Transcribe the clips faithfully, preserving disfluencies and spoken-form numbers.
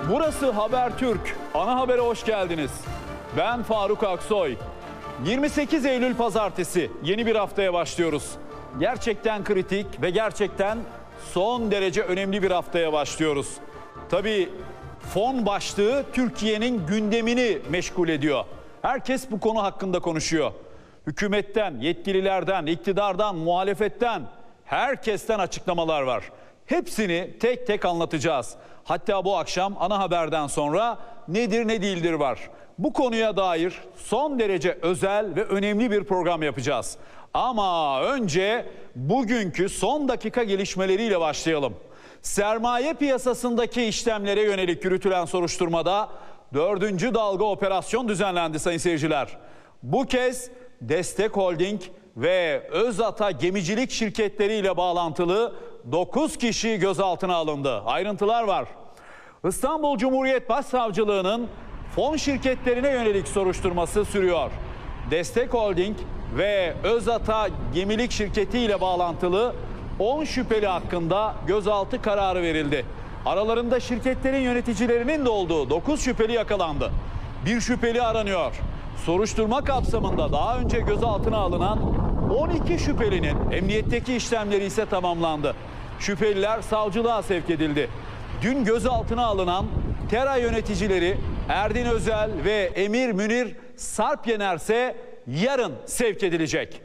Burası Habertürk. Ana habere hoş geldiniz. Ben Faruk Aksoy. yirmi sekiz Eylül Pazartesi. Yeni bir haftaya başlıyoruz. Gerçekten kritik ve gerçekten son derece önemli bir haftaya başlıyoruz. Tabii fon başlığı Türkiye'nin gündemini meşgul ediyor. Herkes bu konu hakkında konuşuyor. Hükümetten, yetkililerden, iktidardan, muhalefetten, herkesten açıklamalar var. Hepsini tek tek anlatacağız. Hatta bu akşam ana haberden sonra nedir ne değildir var. Bu konuya dair son derece özel ve önemli bir program yapacağız. Ama önce bugünkü son dakika gelişmeleriyle başlayalım. Sermaye piyasasındaki işlemlere yönelik yürütülen soruşturmada dördüncü dalga operasyon düzenlendi sayın seyirciler. Bu kez Destek Holding ve Özata gemicilik şirketleriyle bağlantılı dokuz kişi gözaltına alındı. Ayrıntılar var. İstanbul Cumhuriyet Başsavcılığı'nın fon şirketlerine yönelik soruşturması sürüyor. Destek Holding ve Özata gemilik şirketiyle bağlantılı on şüpheli hakkında gözaltı kararı verildi. Aralarında şirketlerin yöneticilerinin de olduğu dokuz şüpheli yakalandı. Bir şüpheli aranıyor. Soruşturma kapsamında daha önce gözaltına alınan on iki şüphelinin emniyetteki işlemleri ise tamamlandı. Şüpheliler savcılığa sevk edildi. Dün gözaltına alınan TERA yöneticileri Erdin Özel ve Emir Münir Sarpyener ise yarın sevk edilecek.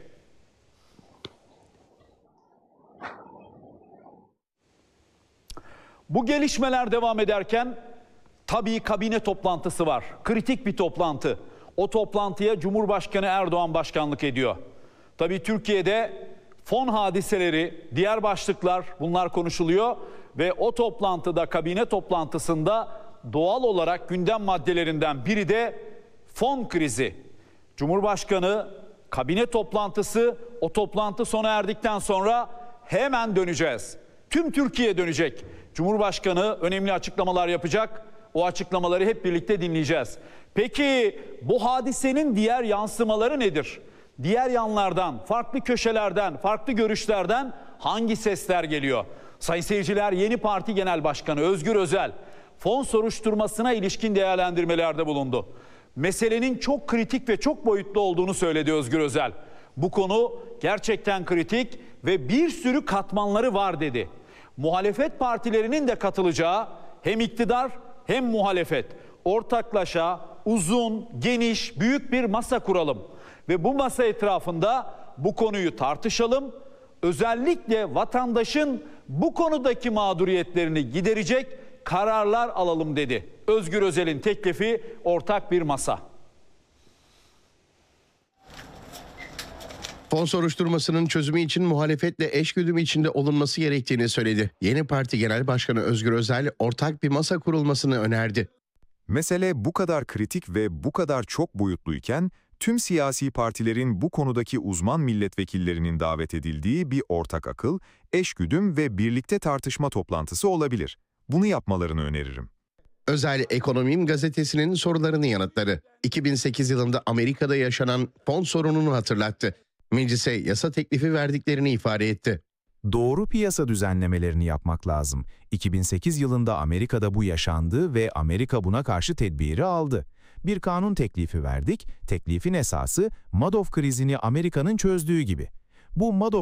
Bu gelişmeler devam ederken tabii kabine toplantısı var. Kritik bir toplantı. O toplantıya Cumhurbaşkanı Erdoğan başkanlık ediyor. Tabii Türkiye'de fon hadiseleri, diğer başlıklar bunlar konuşuluyor ve o toplantıda, kabine toplantısında doğal olarak gündem maddelerinden biri de fon krizi. Cumhurbaşkanı, kabine toplantısı, o toplantı sona erdikten sonra hemen döneceğiz. Tüm Türkiye dönecek. Cumhurbaşkanı önemli açıklamalar yapacak. O açıklamaları hep birlikte dinleyeceğiz. Peki bu hadisenin diğer yansımaları nedir? Diğer yanlardan, farklı köşelerden, farklı görüşlerden hangi sesler geliyor? Sayın seyirciler, yeni parti genel başkanı Özgür Özel fon soruşturmasına ilişkin değerlendirmelerde bulundu. Meselenin çok kritik ve çok boyutlu olduğunu söyledi Özgür Özel. Bu konu gerçekten kritik ve bir sürü katmanları var dedi. Muhalefet partilerinin de katılacağı hem iktidar hem muhalefet ortaklaşa uzun, geniş, büyük bir masa kuralım. Ve bu masa etrafında bu konuyu tartışalım. Özellikle vatandaşın bu konudaki mağduriyetlerini giderecek kararlar alalım dedi. Özgür Özel'in teklifi ortak bir masa. Fon soruşturmasının çözümü için muhalefetle eşgüdüm içinde olunması gerektiğini söyledi. Yeni parti genel başkanı Özgür Özel ortak bir masa kurulmasını önerdi. Mesele bu kadar kritik ve bu kadar çok boyutluyken tüm siyasi partilerin bu konudaki uzman milletvekillerinin davet edildiği bir ortak akıl, eşgüdüm ve birlikte tartışma toplantısı olabilir. Bunu yapmalarını öneririm. Özel Ekonomim gazetesinin sorularını yanıtladı. iki bin sekiz yılında Amerika'da yaşanan fon sorununu hatırlattı. Meclise yasa teklifi verdiklerini ifade etti. Doğru piyasa düzenlemelerini yapmak lazım. iki bin sekiz yılında Amerika'da bu yaşandı ve Amerika buna karşı tedbiri aldı. Bir kanun teklifi verdik. Teklifin esası Madoff krizini Amerika'nın çözdüğü gibi. Bu Madoff